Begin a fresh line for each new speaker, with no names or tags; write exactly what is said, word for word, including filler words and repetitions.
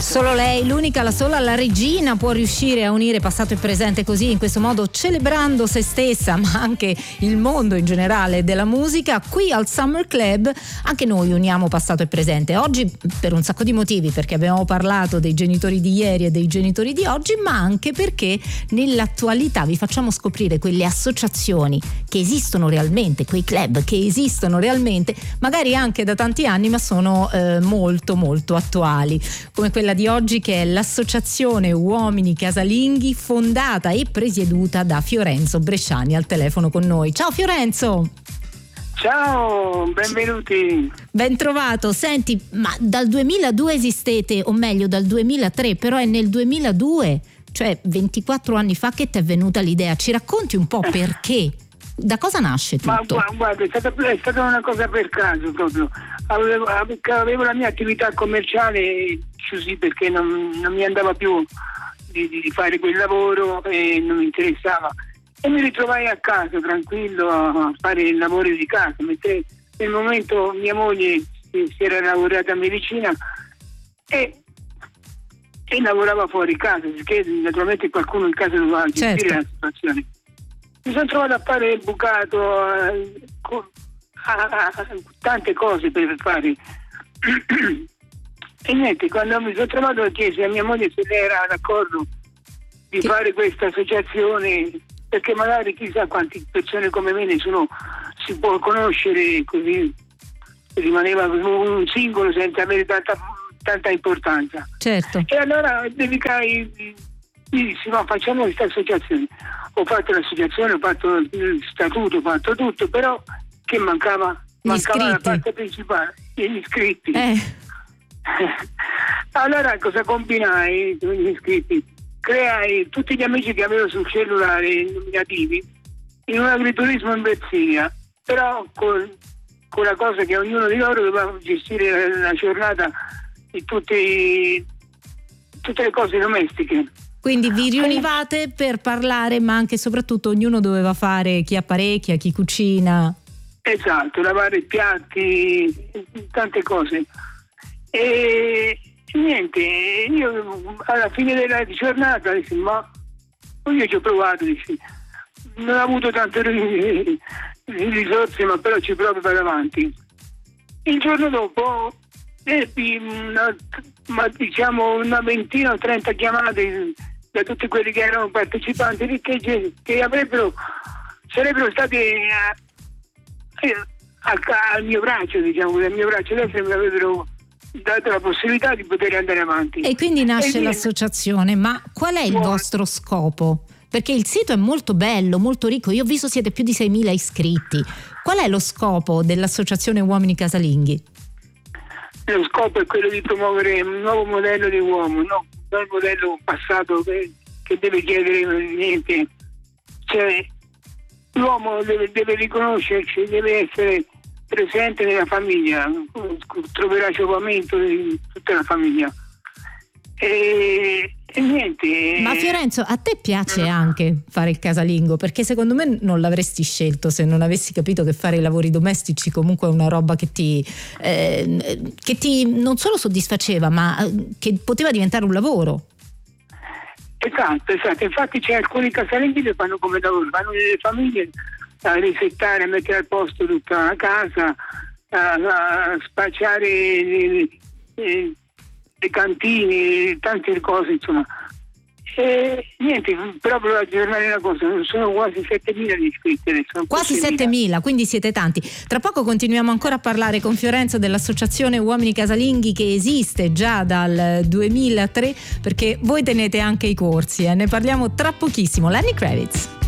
Solo lei, l'unica, la sola, la regina può riuscire a unire passato e presente così, in questo modo, celebrando se stessa ma anche il mondo in generale della musica. Qui al Summer Club anche noi uniamo passato e presente, oggi per un sacco di motivi, perché abbiamo parlato dei genitori di ieri e dei genitori di oggi, ma anche perché nell'attualità vi facciamo scoprire quelle associazioni che esistono realmente, quei club che esistono realmente, magari anche da tanti anni, ma sono eh, molto molto attuali, come quella di oggi, che è l'Associazione Uomini Casalinghi, fondata e presieduta da Fiorenzo Bresciani al telefono con noi. Ciao Fiorenzo!
Ciao, benvenuti.
Ben trovato. Senti, ma dal duemiladue esistete, o meglio dal duemilatré, però è nel duemiladue, cioè ventiquattro anni fa, che ti è venuta l'idea. Ci racconti un po' perché? Da cosa nasce tutto?
Ma guarda, è stata, è stata una cosa per caso proprio. Avevo, avevo la mia attività commerciale chiusi perché non, non mi andava più di, di fare quel lavoro e non mi interessava. E mi ritrovai a casa tranquillo a fare il lavoro di casa. Mentre nel momento mia moglie si, si era laureata a medicina e, e lavorava fuori casa, perché naturalmente qualcuno in casa doveva gestire
certo.
la situazione. Mi sono trovato a fare il bucato, a, a, a, a tante cose per fare. E niente, quando mi sono trovato a chiedere a mia moglie se lei era d'accordo di
che...
fare questa associazione, perché magari chissà quante persone come me nessuno si può conoscere, così rimaneva un singolo senza avere tanta, tanta importanza.
Certo.
E allora dedicai, mi dissi ma facciamo questa associazione. Ho fatto l'associazione, ho fatto il statuto, ho fatto tutto, però che mancava? Mancava la parte principale, gli iscritti.
Eh.
Allora cosa combinai con gli iscritti? Creai tutti gli amici che avevo sul cellulare nominativi in un agriturismo in Versilia, però con, con la cosa che ognuno di loro doveva gestire la giornata di tutti, tutte le cose domestiche.
Quindi vi riunivate per parlare, ma anche e soprattutto ognuno doveva fare, chi apparecchia, chi cucina.
Esatto, lavare i piatti, tante cose. E niente, io alla fine della giornata dissi, ma io ci ho provato, dissi, non ho avuto tante risorse, ma però ci provo per avanti. Il giorno dopo ebbi una, ma diciamo una ventina o trenta chiamate da tutti quelli che erano partecipanti, che, che avrebbero sarebbero stati a, a, al mio braccio, diciamo, al mio braccio destro, mi avrebbero dato la possibilità di poter andare avanti.
E quindi nasce
e
l'associazione. Ma qual è il buon... vostro scopo? Perché il sito è molto bello, molto ricco, io ho visto siete più di seimila iscritti. Qual è lo scopo dell'Associazione Uomini Casalinghi?
Lo scopo è quello di promuovere un nuovo modello di uomo, no? Non il modello passato che, che deve chiedere niente. Cioè, l'uomo deve, deve riconoscersi, deve essere presente nella famiglia, troverà giovamento in tutta la famiglia. E, e niente.
Ma Fiorenzo, a te piace anche fare il casalingo? Perché secondo me non l'avresti scelto se non avessi capito che fare i lavori domestici comunque è una roba che ti eh, che ti non solo soddisfaceva, ma che poteva diventare un lavoro.
Esatto, esatto. Infatti c'è alcuni casalinghi che fanno come lavoro, vanno nelle famiglie a risettare, a mettere al posto tutta la casa, a, a spacciare le, le, le cantine, tante cose, insomma. E niente, proprio per aggiornare la cosa, sono quasi settemila di iscritti adesso.
Quasi settemila, quindi siete tanti. Tra poco continuiamo ancora a parlare con Fiorenzo dell'Associazione Uomini Casalinghi, che esiste già dal duemilatré, perché voi tenete anche i corsi, eh? Ne parliamo tra pochissimo. Lenny Kravitz.